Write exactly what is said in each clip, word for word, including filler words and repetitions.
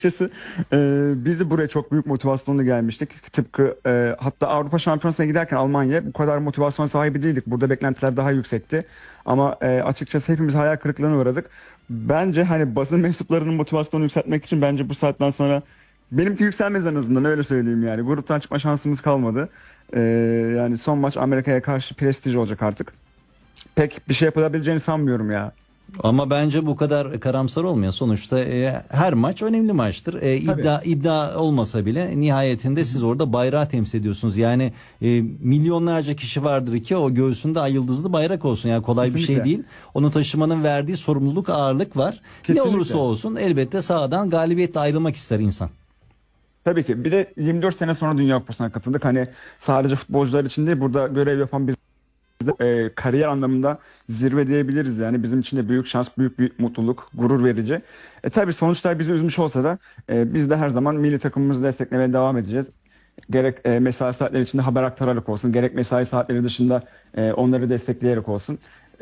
açıkçası e, biz de buraya çok büyük motivasyonla gelmiştik. Tıpkı e, hatta Avrupa Şampiyonası'na giderken Almanya bu kadar motivasyon sahibi değildik. Burada beklentiler daha yüksekti. Ama e, açıkçası hepimiz hayal kırıklığına uğradık. Bence hani basın mensuplarının motivasyonunu yükseltmek için bence bu saatten sonra benimki yükselmez en azından, öyle söyleyeyim yani. Gruptan çıkma şansımız kalmadı. E, yani son maç Amerika'ya karşı prestij olacak artık. Pek bir şey yapılabileceğini sanmıyorum ya. Ama bence bu kadar karamsar olmuyor. Sonuçta e, her maç önemli maçtır. E, iddia iddia olmasa bile nihayetinde siz orada bayrağı temsil ediyorsunuz. Yani e, milyonlarca kişi vardır ki o göğsünde ay yıldızlı bayrak olsun. Yani kolay Kesinlikle. bir şey değil. Onu taşımanın verdiği sorumluluk, ağırlık var. Kesinlikle. Ne olursa olsun elbette sahadan galibiyetle ayrılmak ister insan. Tabii ki. Bir de yirmi dört sene sonra Dünya Kupası'na katıldık. Hani sadece futbolcular için değil, burada görev yapan biz de, e, kariyer anlamında zirve diyebiliriz. Yani bizim için de büyük şans, büyük bir mutluluk, gurur verici. E tabii sonuçlar bizi üzmüş olsa da e, biz de her zaman milli takımımızı desteklemeye devam edeceğiz. Gerek e, mesai saatleri içinde haber aktararak olsun, gerek mesai saatleri dışında e, onları destekleyerek olsun.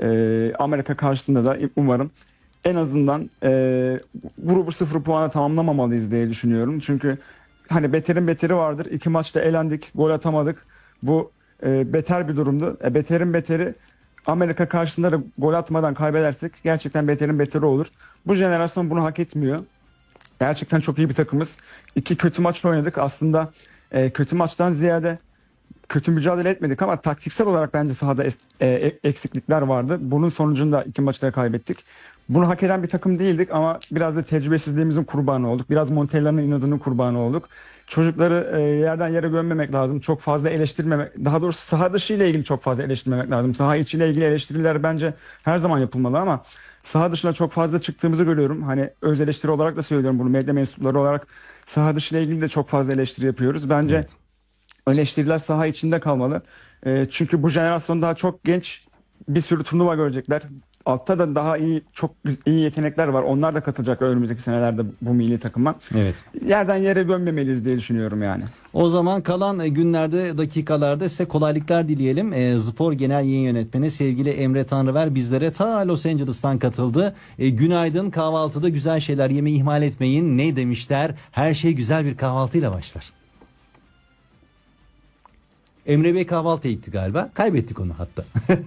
E, Amerika karşısında da umarım en azından e, grubu sıfır puana tamamlamamalıyız diye düşünüyorum. Çünkü hani beterin beteri vardır. İki maçta elendik, gol atamadık. Bu e, beter bir durumdu. E, beterin beteri, Amerika karşısında da gol atmadan kaybedersek gerçekten beterin beteri olur. Bu jenerasyon bunu hak etmiyor. Gerçekten çok iyi bir takımız. İki kötü maç oynadık. Aslında e, kötü maçtan ziyade kötü mücadele etmedik ama taktiksel olarak bence sahada es- e, eksiklikler vardı. Bunun sonucunda iki maçı da kaybettik. Bunu hak eden bir takım değildik ama biraz da tecrübesizliğimizin kurbanı olduk. Biraz Montella'nın inadının kurbanı olduk. Çocukları e, yerden yere gömmemek lazım. Çok fazla eleştirmemek, daha doğrusu saha dışı ile ilgili çok fazla eleştirmemek lazım. Saha içiyle ilgili eleştiriler bence her zaman yapılmalı ama saha dışına çok fazla çıktığımızı görüyorum. Hani öz eleştiri olarak da söylüyorum bunu. Medya mensupları olarak saha dışı ile ilgili de çok fazla eleştiri yapıyoruz. Bence Evet. eleştiriler saha içinde kalmalı. E, çünkü bu jenerasyon daha çok genç, bir sürü turnuva görecekler. Altta da daha iyi, çok iyi yetenekler var. Onlar da katılacak önümüzdeki senelerde bu milli takıma. Evet. Yerden yere gömmemeliyiz diye düşünüyorum yani. O zaman kalan günlerde, dakikalarda size kolaylıklar dileyelim. E, Spor Genel Yayın Yönetmeni sevgili Emre Tanrıver bizlere ta Los Angeles'tan katıldı. E, günaydın, kahvaltıda güzel şeyler yemeyi ihmal etmeyin. Ne demişler? Her şey güzel bir kahvaltıyla başlar. Emre Bey kahvaltıya gitti galiba. Kaybettik onu hatta.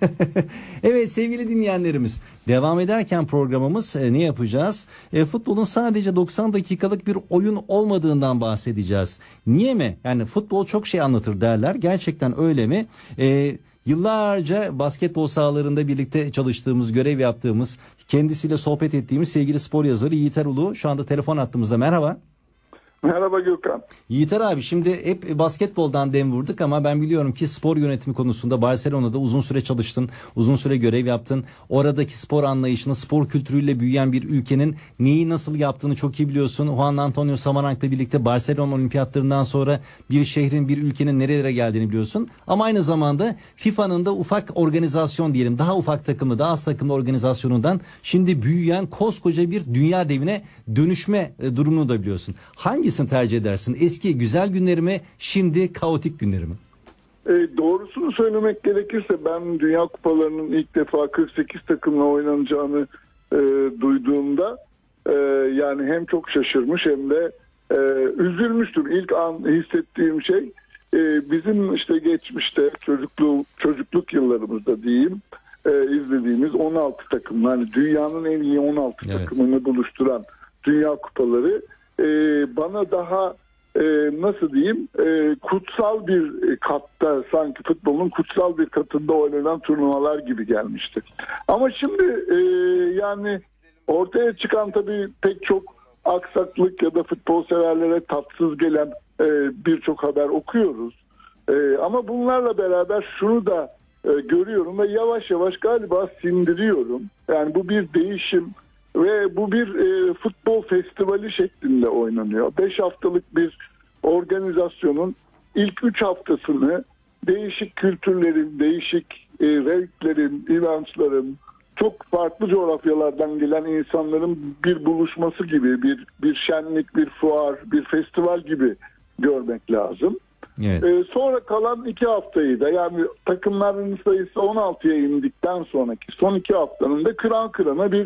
Evet sevgili dinleyenlerimiz, devam ederken programımız e, ne yapacağız? E, futbolun sadece doksan dakikalık bir oyun olmadığından bahsedeceğiz. Niye mi? Yani futbol çok şey anlatır derler. Gerçekten öyle mi? E, yıllarca basketbol sahalarında birlikte çalıştığımız, görev yaptığımız, kendisiyle sohbet ettiğimiz sevgili spor yazarı Yiğit Erulu şu anda telefon attığımızda. Merhaba. Merhaba Gökhan. Yiğiter abi, şimdi hep basketboldan dem vurduk ama ben biliyorum ki spor yönetimi konusunda Barcelona'da uzun süre çalıştın, uzun süre görev yaptın. Oradaki spor anlayışını, spor kültürüyle büyüyen bir ülkenin neyi nasıl yaptığını çok iyi biliyorsun. Juan Antonio Samaranc'la birlikte Barcelona olimpiyatlarından sonra bir şehrin, bir ülkenin nerelere geldiğini biliyorsun. Ama aynı zamanda FIFA'nın da ufak organizasyon diyelim, daha ufak takımlı, daha az takımlı organizasyonundan şimdi büyüyen koskoca bir dünya devine dönüşme durumunu da biliyorsun. Hangi tercih edersin? Eski güzel günleri mi, şimdi kaotik günleri mi? E, doğrusunu söylemek gerekirse ben Dünya Kupalarının ilk defa kırk sekiz takımla oynanacağını e, duyduğumda e, yani hem çok şaşırmış hem de e, üzülmüştüm. İlk an hissettiğim şey e, bizim işte geçmişte çocukluk, çocukluk yıllarımızda diyeyim e, izlediğimiz on altı takım, yani dünyanın en iyi on altı evet. takımını buluşturan Dünya Kupaları Ee, bana daha e, nasıl diyeyim e, kutsal bir katta, sanki futbolun kutsal bir katında oynanan turnuvalar gibi gelmişti. Ama şimdi e, yani ortaya çıkan tabii pek çok aksaklık ya da futbol severlere tatsız gelen e, birçok haber okuyoruz. E, ama bunlarla beraber şunu da e, görüyorum ve yavaş yavaş galiba sindiriyorum. Yani bu bir değişim. Ve bu bir e, futbol festivali şeklinde oynanıyor. Beş haftalık bir organizasyonun ilk üç haftasını değişik kültürlerin, değişik e, renklerin, inançların, çok farklı coğrafyalardan gelen insanların bir buluşması gibi, bir bir şenlik, bir fuar, bir festival gibi görmek lazım. Evet. E, sonra kalan iki haftayı da, yani takımların sayısı on altıya indikten sonraki son iki haftanın da kıran kırana bir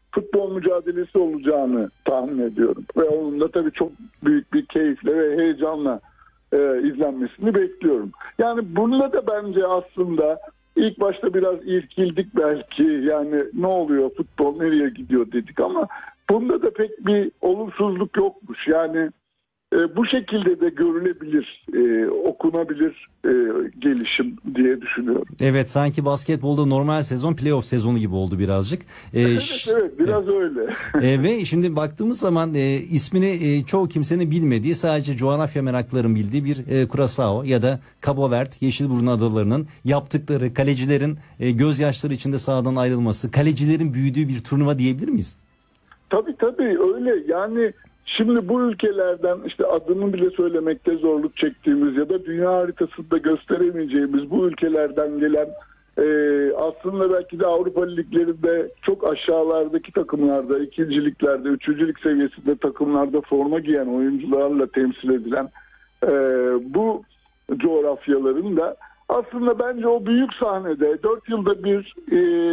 futbol mücadelesi olacağını tahmin ediyorum. Ve onun da tabii çok büyük bir keyifle ve heyecanla e, izlenmesini bekliyorum. Yani bununla da bence aslında ilk başta biraz irkildik belki. Yani ne oluyor, futbol nereye gidiyor dedik ama bunda da pek bir olumsuzluk yokmuş. Yani e, bu şekilde de görülebilir, e, okunabilir e, gelişim diye düşünüyorum. Evet, sanki basketbolda normal sezon playoff sezonu gibi oldu birazcık. Ee, evet evet biraz evet. öyle. e, ve şimdi baktığımız zaman e, ismini e, çoğu kimsenin bilmediği, sadece coğrafya meraklıların bildiği bir e, Curaçao ya da Cabo Verde, Yeşilburnu adalarının yaptıkları, kalecilerin e, gözyaşları içinde sahadan ayrılması, kalecilerin büyüdüğü bir turnuva diyebilir miyiz? Tabii tabii öyle. Yani şimdi bu ülkelerden işte adını bile söylemekte zorluk çektiğimiz ya da dünya haritasında gösteremeyeceğimiz bu ülkelerden gelen e, aslında belki de Avrupa liglerinde çok aşağılardaki takımlarda, ikinciliklerde, üçüncülük seviyesinde takımlarda forma giyen oyuncularla temsil edilen e, bu coğrafyaların da aslında bence o büyük sahnede dört yılda bir e,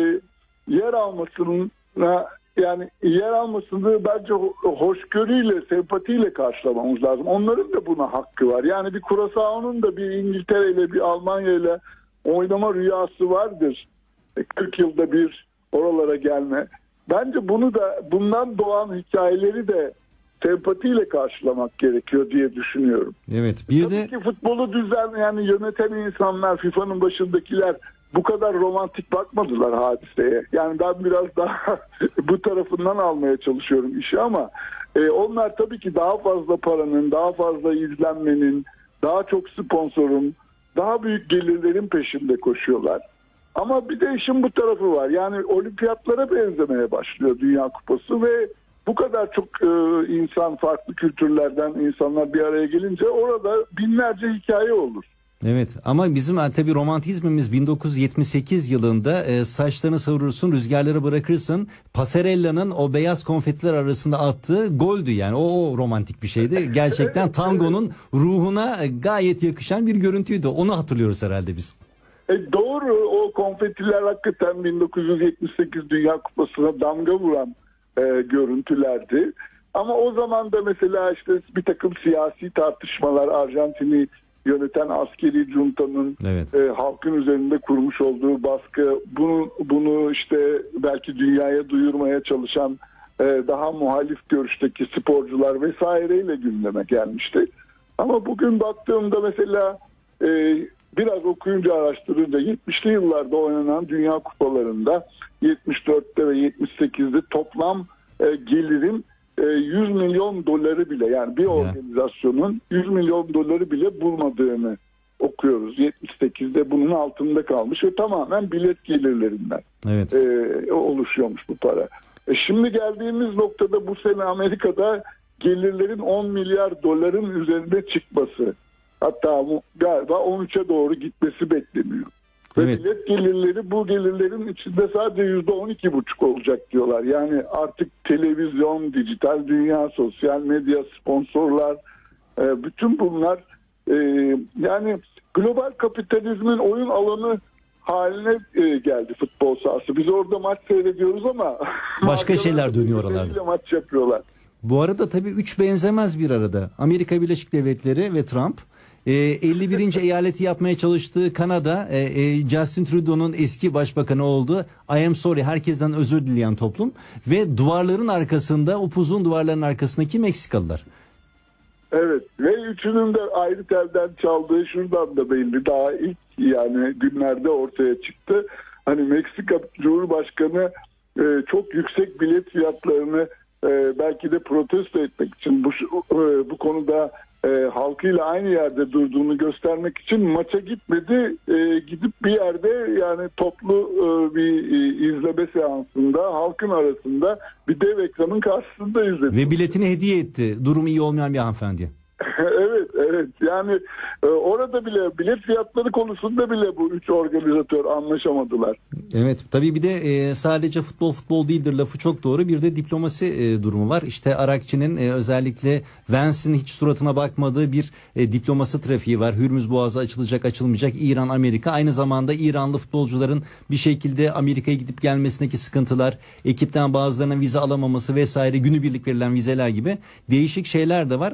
yer almasına, yani yer almasını bence hoşgörüyle, sempatiyle karşılamamız lazım. Onların da buna hakkı var. Yani bir Curaçao'nun da bir İngiltere ile, bir Almanya ile oynama rüyası vardır. kırk yılda bir oralara gelme. Bence bunu da, bundan doğan hikayeleri de sempatiyle karşılamak gerekiyor diye düşünüyorum. Evet. Bir Tabii de ki futbolu düzen, yani yöneten insanlar, FIFA'nın başındakiler bu kadar romantik bakmadılar hadiseye. Yani ben biraz daha bu tarafından almaya çalışıyorum işi ama e, onlar tabii ki daha fazla paranın, daha fazla izlenmenin, daha çok sponsorun, daha büyük gelirlerin peşinde koşuyorlar. Ama bir de işin bu tarafı var. Yani olimpiyatlara benzemeye başlıyor Dünya Kupası ve bu kadar çok e, insan, farklı kültürlerden insanlar bir araya gelince orada binlerce hikaye olur. Evet, ama bizim tabii romantizmimiz bin dokuz yüz yetmiş sekiz yılında e, saçlarını savurursun, rüzgarlara bırakırsın. Passarella'nın o beyaz konfetiler arasında attığı goldü yani. O, o romantik bir şeydi. Gerçekten evet, tangonun evet. ruhuna gayet yakışan bir görüntüydü. Onu hatırlıyoruz herhalde biz. E doğru, o konfetiler hakikaten bin dokuz yüz yetmiş sekiz Dünya Kupası'na damga vuran e, görüntülerdi. Ama o zaman da mesela işte bir takım siyasi tartışmalar, Arjantin'i yöneten askeri juntanın evet. e, halkın üzerinde kurmuş olduğu baskı, bunu bunu işte belki dünyaya duyurmaya çalışan e, daha muhalif görüşteki sporcular vesaireyle gündeme gelmişti. Ama bugün baktığımda mesela e, biraz okuyunca, araştırınca yetmişli yıllarda oynanan dünya kupalarında yetmiş dörtte ve yetmiş sekizde toplam e, gelirin yüz milyon doları bile, yani bir organizasyonun yüz milyon doları bile bulmadığını okuyoruz. yetmiş sekizde bunun altında kalmış ve tamamen bilet gelirlerinden evet. e, oluşuyormuş bu para. E şimdi geldiğimiz noktada bu sene Amerika'da gelirlerin on milyar doların üzerinde çıkması, hatta galiba on üçe doğru gitmesi bekleniyor. Evet. Ve bilet gelirleri bu gelirlerin içinde sadece yüzde on iki buçuk olacak diyorlar. Yani artık televizyon, dijital dünya, sosyal medya, sponsorlar, e, bütün bunlar e, yani global kapitalizmin oyun alanı haline e, geldi futbol sahası. Biz orada maç seyrediyoruz ama başka şeyler dönüyor oralarda. Maç yapıyorlar. Bu arada tabii üç benzemez bir arada. Amerika Birleşik Devletleri ve Trump. elli birinci eyaleti yapmaya çalıştığı Kanada, Justin Trudeau'nun eski başbakanı oldu. I am sorry, herkesten özür dileyen toplum. Ve duvarların arkasında, upuzun duvarların arkasındaki Meksikalılar. Evet, ve üçünün de ayrı telden çaldığı şuradan da belli. Daha ilk yani günlerde ortaya çıktı. Hani Meksika Cumhurbaşkanı çok yüksek bilet fiyatlarını belki de protesto etmek için bu, bu konuda E, halkıyla aynı yerde durduğunu göstermek için maça gitmedi. E, gidip bir yerde, yani toplu e, bir e, izleme seansında halkın arasında bir dev ekranın karşısında izledi. Ve biletini hediye etti. Durumu iyi olmayan bir hanımefendiye. evet, evet. Evet, yani e, orada bile bilet fiyatları konusunda bile bu üç organizatör anlaşamadılar. Evet, tabii bir de e, sadece futbol futbol değildir lafı çok doğru. Bir de diplomasi e, durumu var. İşte Arakçı'nın e, özellikle Vance'in hiç suratına bakmadığı bir e, diplomasi trafiği var. Hürmüz Boğazı açılacak açılmayacak, İran Amerika. Aynı zamanda İranlı futbolcuların bir şekilde Amerika'ya gidip gelmesindeki sıkıntılar, ekipten bazılarının vize alamaması vesaire, günübirlik verilen vizeler gibi değişik şeyler de var.